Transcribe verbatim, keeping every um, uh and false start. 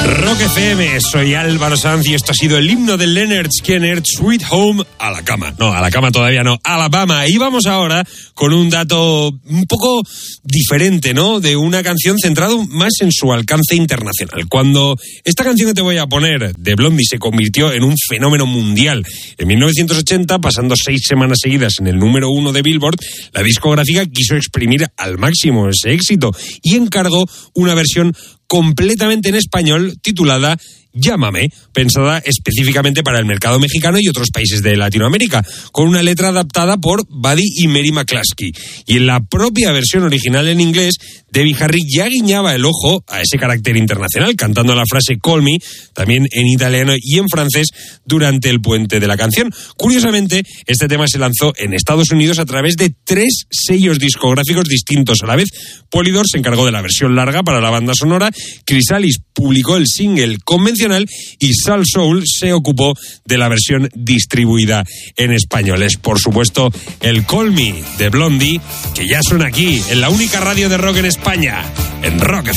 Rock F M, soy Álvaro Sanz y esto ha sido el himno de Lynyrd Skynyrd, Sweet Home a la cama. No, a la cama todavía no, Alabama. Y vamos ahora con un dato un poco diferente, ¿no? De una canción centrada más en su alcance internacional. Cuando esta canción que te voy a poner de Blondie se convirtió en un fenómeno mundial en mil novecientos ochenta, pasando seis semanas seguidas en el número uno de Billboard, la discográfica quiso exprimir al máximo ese éxito y encargó una versión completamente en español titulada Llámame, pensada específicamente para el mercado mexicano y otros países de Latinoamérica, con una letra adaptada por Buddy y Mary McCluskey. Y en la propia versión original en inglés, Debbie Harry ya guiñaba el ojo a ese carácter internacional, cantando la frase Call Me, también en italiano y en francés, durante el puente de la canción. Curiosamente, este tema se lanzó en Estados Unidos a través de tres sellos discográficos distintos a la vez. Polydor se encargó de la versión larga para la banda sonora, Chrysalis publicó el single convencional y Sal Soul se ocupó de la versión distribuida en español. Es, por supuesto, el Call Me de Blondie, que ya suena aquí, en la única radio de rock en España, en Rock F M.